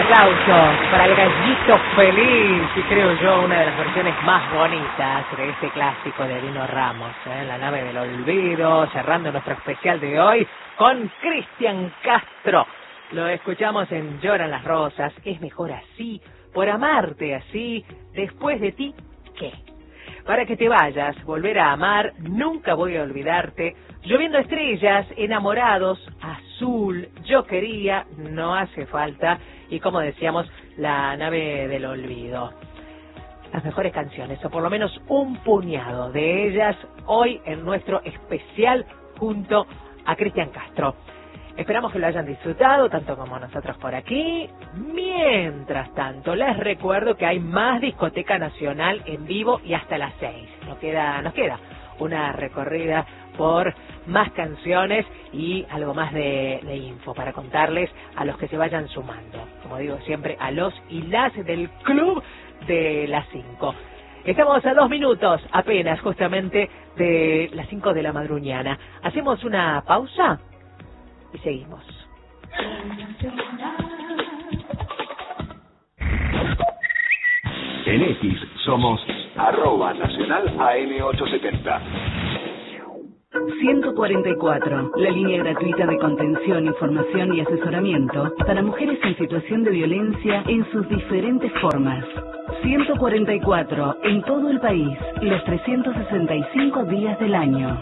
Aplausos para el Gallito Feliz, y creo yo una de las versiones más bonitas de este clásico de Dino Ramos, La nave del olvido, cerrando nuestro especial de hoy con Cristian Castro. Lo escuchamos en Lloran las rosas, es mejor así, por amarte así, después de ti, ¿qué? Para que te vayas, volver a amar, nunca voy a olvidarte, lloviendo estrellas, enamorados, azul, yo quería, no hace falta, y como decíamos, la nave del olvido. Las mejores canciones, o por lo menos un puñado de ellas, hoy en nuestro especial junto a Cristian Castro. Esperamos que lo hayan disfrutado, tanto como nosotros por aquí. Mientras tanto, les recuerdo que hay más Discoteca Nacional en vivo y hasta las 6. Nos queda una recorrida por más canciones y algo más de info para contarles a los que se vayan sumando. Como digo siempre, a los y las del Club de las 5. Estamos a 2 minutos apenas justamente de las 5 de la madruñana. Hacemos una pausa y seguimos. En X somos @Nacional AM870. 144, la línea gratuita de contención, información y asesoramiento para mujeres en situación de violencia en sus diferentes formas. 144, en todo el país, los 365 días del año.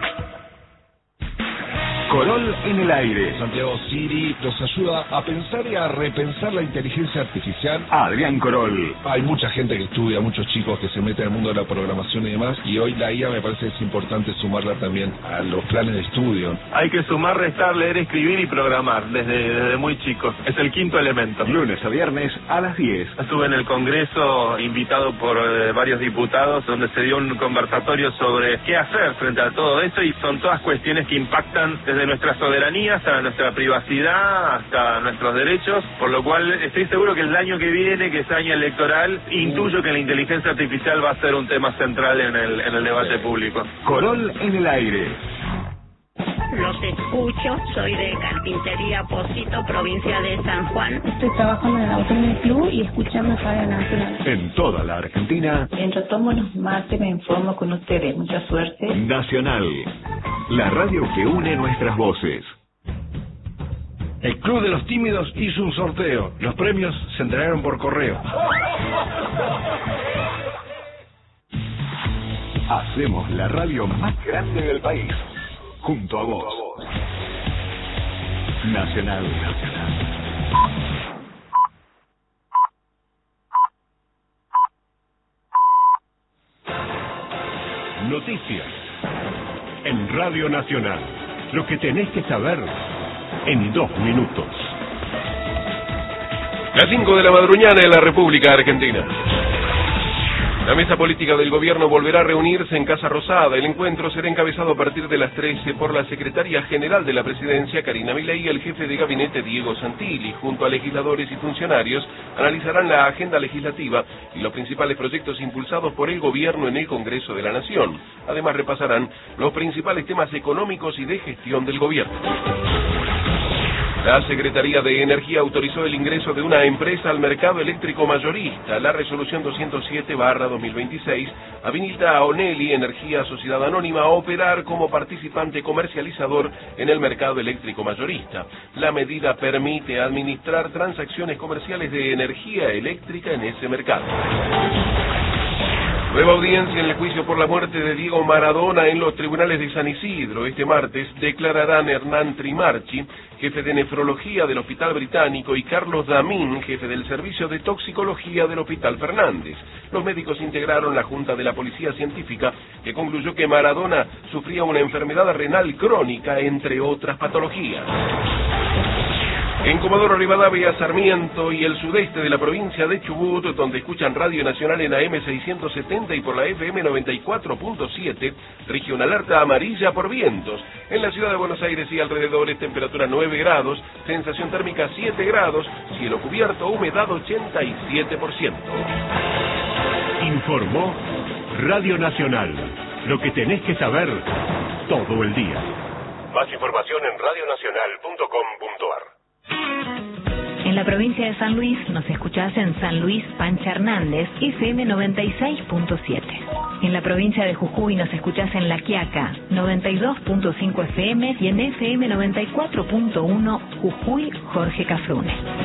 Corol en el aire. Santiago Siri nos ayuda a pensar y a repensar la inteligencia artificial. Adrián Corol. Hay mucha gente que estudia, muchos chicos que se meten en el mundo de la programación y demás, y hoy la IA me parece que es importante sumarla también a los planes de estudio. Hay que sumar, restar, leer, escribir y programar desde muy chicos. Es el quinto elemento. Lunes a viernes a las 10. Estuve en el Congreso invitado por varios diputados donde se dio un conversatorio sobre qué hacer frente a todo esto, y son todas cuestiones que impactan desde nuestra soberanía hasta nuestra privacidad, hasta nuestros derechos, por lo cual estoy seguro que el año que viene, que es año electoral, intuyo que la inteligencia artificial va a ser un tema central en el debate público. Corol en el aire. Los escucho, soy de Carpintería Pocito, provincia de San Juan. Estoy trabajando en el Autónomo Club y escuchando Radio Nacional. En toda la Argentina. Mientras tomo los mates me informo con ustedes. Mucha suerte. Nacional, la radio que une nuestras voces. El Club de los Tímidos hizo un sorteo. Los premios se entregaron por correo. Hacemos la radio más grande del país. Junto a vos. Nacional. Noticias. En Radio Nacional. Lo que tenés que saber en 2 minutos. Las 5 de la madruñana en la República Argentina. La mesa política del gobierno volverá a reunirse en Casa Rosada. El encuentro será encabezado a partir de las 13 por la secretaria general de la presidencia, Karina Milei, y el jefe de gabinete, Diego Santilli. Junto a legisladores y funcionarios, analizarán la agenda legislativa y los principales proyectos impulsados por el gobierno en el Congreso de la Nación. Además, repasarán los principales temas económicos y de gestión del gobierno. La Secretaría de Energía autorizó el ingreso de una empresa al mercado eléctrico mayorista. La resolución 207/2026 habilita a Oneli Energía Sociedad Anónima a operar como participante comercializador en el mercado eléctrico mayorista. La medida permite administrar transacciones comerciales de energía eléctrica en ese mercado. Nueva audiencia en el juicio por la muerte de Diego Maradona en los tribunales de San Isidro. Este martes declararán Hernán Trimarchi, jefe de nefrología del Hospital Británico, y Carlos Damín, jefe del servicio de toxicología del Hospital Fernández. Los médicos integraron la Junta de la Policía Científica, que concluyó que Maradona sufría una enfermedad renal crónica, entre otras patologías. En Comodoro Rivadavia, Sarmiento y el sudeste de la provincia de Chubut, donde escuchan Radio Nacional en AM 670 y por la FM 94.7, rige una alerta amarilla por vientos. En la ciudad de Buenos Aires y alrededores, temperatura 9 grados, sensación térmica 7 grados, cielo cubierto, humedad 87%. Informó Radio Nacional. Lo que tenés que saber todo el día. Más información en radionacional.com.ar. En la provincia de San Luis nos escuchás en San Luis Pancha Hernández, FM 96.7. En la provincia de Jujuy nos escuchás en La Quiaca, 92.5 FM y en FM 94.1 Jujuy Jorge Cafrune.